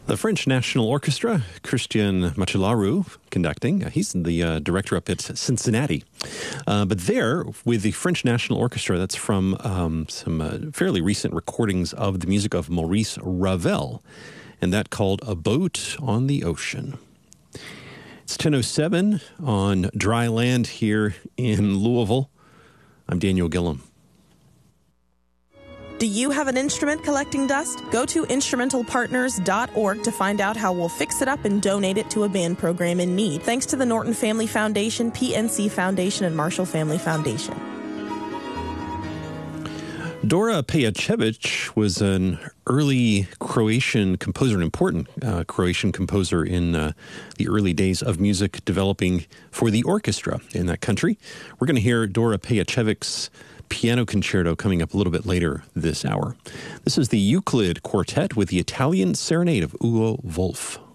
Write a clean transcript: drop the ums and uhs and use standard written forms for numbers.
The French National Orchestra, Christian Macellaro conducting. He's the director up at Cincinnati. But there, with the French National Orchestra, that's from some fairly recent recordings of the music of Maurice Ravel, and that called A Boat on the Ocean. It's 10:07 on dry land here in Louisville. I'm Daniel Gillum. Do you have an instrument collecting dust? Go to instrumentalpartners.org to find out how we'll fix it up and donate it to a band program in need. Thanks to the Norton Family Foundation, PNC Foundation, and Marshall Family Foundation. Dora Pejacevic was an early Croatian composer, an important Croatian composer in the early days of music developing for the orchestra in that country. We're going to hear Dora Pejacevic's piano concerto coming up a little bit later this hour. This is the Euclid Quartet with the Italian Serenade of Ugo Wolf.